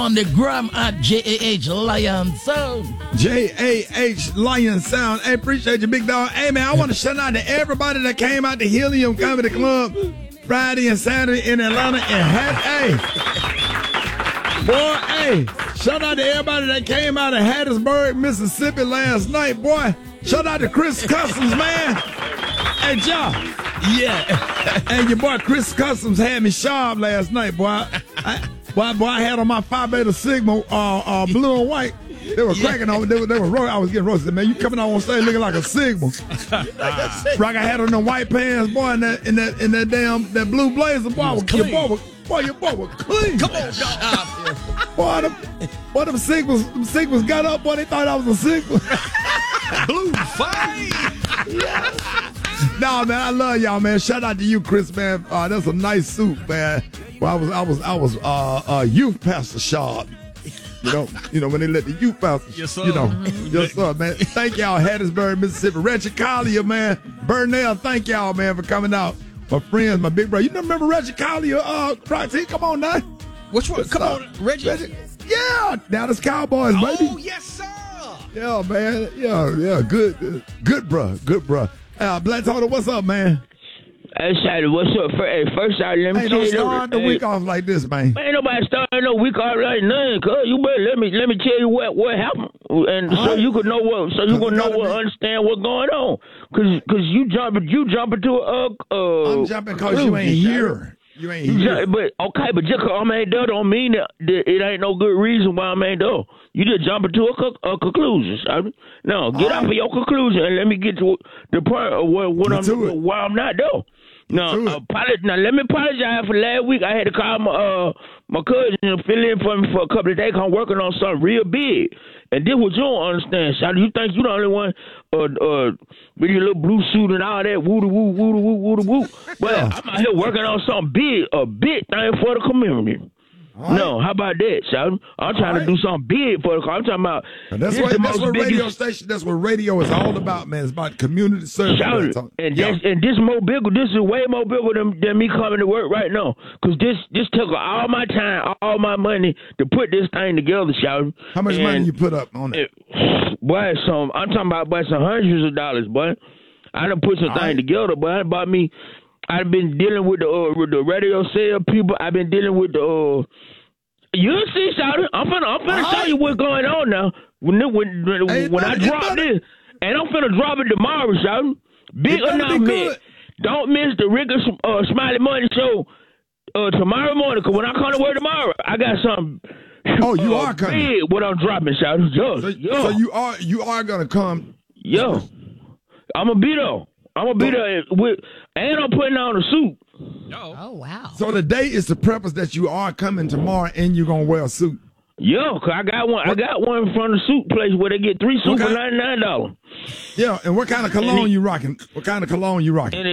On the gram at JAH Lion Sound. JAH Lion Sound. Hey, appreciate you, big dog. Hey, man, I want to shout out to everybody that came out to Helium Comedy Club Friday and Saturday in Atlanta and shout out to everybody that came out of Hattiesburg, Mississippi last night, boy. Shout out to Chris Customs, man. Hey, John. Yeah. And your boy Chris Customs had me sharp last night, boy. I had on my Phi Beta Sigma blue and white. They were cracking on. They were I was getting roasted, man. You coming on stage looking like a Sigma. Rock, I had on the white pants, boy, in that blue blazer, boy. Your boy was clean. Come on, dog. Boy, them Sigmas got up, boy. They thought I was a Sigma. Blue fight. Yeah. No, man, I love y'all, man. Shout out to you, Chris, man. That's a nice suit, man. Well, I was youth pastor sharp. You know when they let the youth pastor. Yes, sir. Yes, sir, man. Thank y'all, Hattiesburg, Mississippi. Reggie Collier, man. Burnell, thank y'all, man, for coming out. My friends, my big brother. You remember Reggie Collier, Proxy? Come on now. Which one? Come on, Reggie. Yeah, Dallas Cowboys, baby. Oh, yes, sir. Yeah, man. Yeah. Good, bruh. Black Total, what's up, man? Hey, Shady, what's up? First, let me ain't tell no you. start the week off like this, man. Ain't nobody starting no week off like nothing. Cause you better let me tell you what happened, and so you could know what, understand what's going on. Cause you jumping to I'm jumping cause you ain't here. You ain't here. But just cause I'm ain't there don't mean that it ain't no good reason why I'm ain't there. You just jumping to a conclusion. No, get off of your conclusion and let me get to the part of why I'm not there. No, now let me apologize for last week. I had to call my cousin and fill in for me for a couple of days. I'm working on something real big. And this what you don't understand, Shawty. You think you the only one with your little blue suit and all that woo. But I'm out here working on something big, a big thing for the community. Right. No, how about that, Shawty? I'm trying to do something big for the community. I'm talking about that's what radio station. That's what radio is all about, man. It's about community service. And this more bigger. This is way more bigger than me coming to work right now. Cause this took all my time, all my money to put this thing together, Shawty. How much money you put up on it? Boy, I'm talking about some hundreds of dollars, boy. I done put some thing together, boy. I've been dealing with the radio sale people. I've been dealing with the you'll see, Shawty. I'm finna show you what's going on now. When I drop this, and I'm finna drop it tomorrow, Shawty. Big announcement. Don't miss the Rick Smiley Money Show tomorrow morning. Cause when I come to work tomorrow, I got something. Oh, you are coming. Big what I'm dropping, Shawty. So you are gonna come. Yo, I'm gonna be there. And I'm putting on a suit. Oh, wow. So the day is the purpose that you are coming tomorrow and you're going to wear a suit. Yo, cause I got one from the suit place where they get 3 suits for $99. Yeah, and what kind of cologne you rocking? And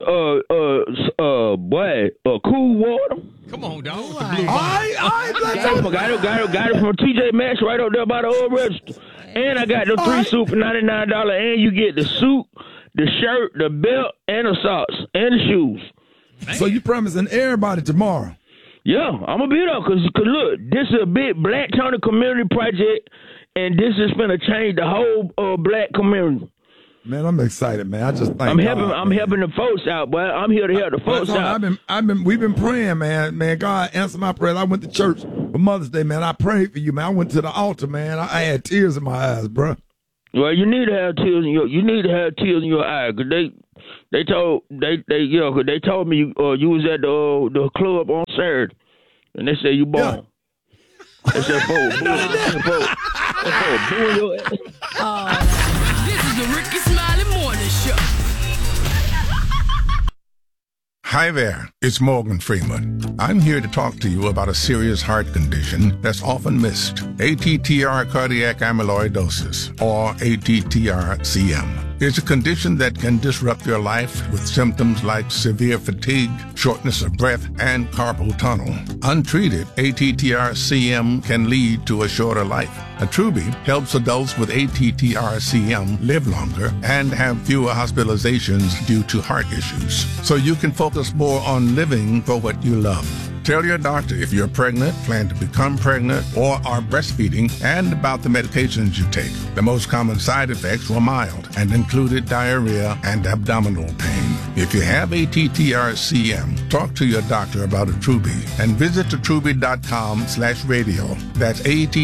Cool Water. Come on, dog. All right. Got it from TJ Maxx right up there by the old register. And I got the 3 suits for $99, and you get the suit, the shirt, the belt, and the socks, and the shoes. Man. So you promising everybody tomorrow? Yeah, I'm going to be there because look, this is a big Black Tony community project, and this is going to change the whole Black community. Man, I'm excited, man. I just I'm helping the folks out, boy. I'm here to help the folks out. We've been praying, man. Man, God answer my prayer. I went to church for Mother's Day, man. I prayed for you, man. I went to the altar, man. I had tears in my eyes, bro. Well, you need to have tears in your eyes, cause they told me you was at the club on Saturday, and they said you born. Yeah. They said boo. This is the Ricky Smiley Morning Show. Hi there, it's Morgan Freeman. I'm here to talk to you about a serious heart condition that's often missed. ATTR cardiac amyloidosis, or ATTR-CM. It's a condition that can disrupt your life with symptoms like severe fatigue, shortness of breath, and carpal tunnel. Untreated, ATTR-CM can lead to a shorter life. Attruby helps adults with ATTR-CM live longer and have fewer hospitalizations due to heart issues, so you can focus more on living for what you love. Tell your doctor if you're pregnant, plan to become pregnant, or are breastfeeding, and about the medications you take. The most common side effects were mild and included diarrhea and abdominal pain. If you have ATTR-CM, talk to your doctor about Attruby and visit attruby.com/radio. That's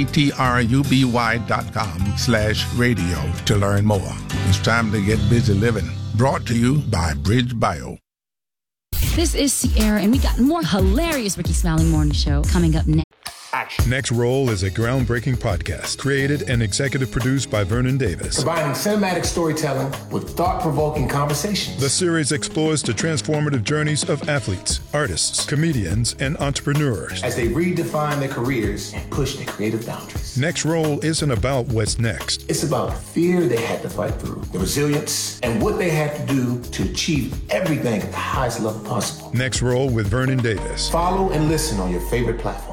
ATTRUBY.com/radio to learn more. It's time to get busy living. Brought to you by Bridge Bio. This is Sierra, and we got more hilarious Ricky Smiley Morning Show coming up next. Next Roll is a groundbreaking podcast created and executive produced by Vernon Davis. Combining cinematic storytelling with thought-provoking conversations. The series explores the transformative journeys of athletes, artists, comedians, and entrepreneurs as they redefine their careers and push their creative boundaries. Next Roll isn't about what's next. It's about the fear they had to fight through, the resilience, and what they had to do to achieve everything at the highest level possible. Next Roll with Vernon Davis. Follow and listen on your favorite platform.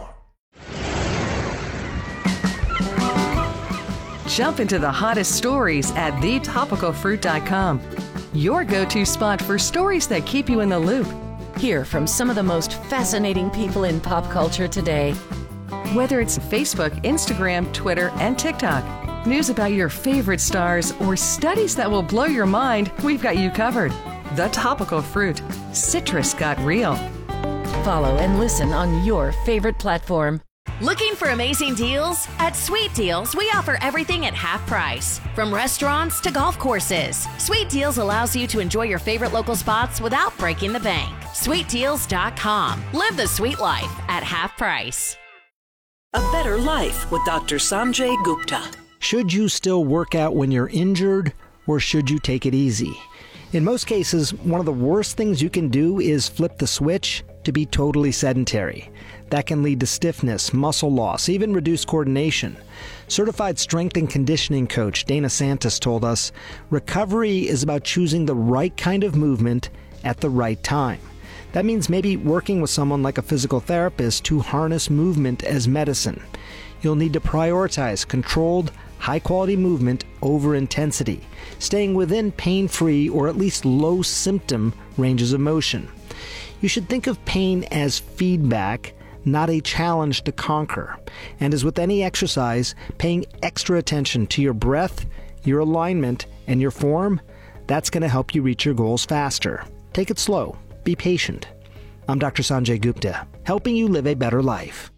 Jump into the hottest stories at thetopicalfruit.com. Your go-to spot for stories that keep you in the loop. Hear from some of the most fascinating people in pop culture today. Whether it's Facebook, Instagram, Twitter, and TikTok, news about your favorite stars, or studies that will blow your mind, we've got you covered. The Topical Fruit. Citrus got real. Follow and listen on your favorite platform. Looking for amazing deals? At Sweet Deals, we offer everything at half price. From restaurants to golf courses, Sweet Deals allows you to enjoy your favorite local spots without breaking the bank. SweetDeals.com. Live the sweet life at half price. A Better Life with Dr. Sanjay Gupta. Should you still work out when you're injured, or should you take it easy? In most cases, one of the worst things you can do is flip the switch to be totally sedentary. That can lead to stiffness, muscle loss, even reduced coordination. Certified strength and conditioning coach Dana Santos told us, recovery is about choosing the right kind of movement at the right time. That means maybe working with someone like a physical therapist to harness movement as medicine. You'll need to prioritize controlled, high-quality movement over intensity, staying within pain-free or at least low-symptom ranges of motion. You should think of pain as feedback, not a challenge to conquer. And as with any exercise, paying extra attention to your breath, your alignment, and your form, that's going to help you reach your goals faster. Take it slow. Be patient. I'm Dr. Sanjay Gupta, helping you live a better life.